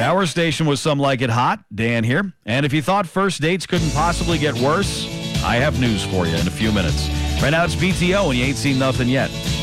Our station was Some Like It Hot. Dan here. And if you thought first dates couldn't possibly get worse, I have news for you in a few minutes. Right now it's BTO and you ain't seen nothing yet.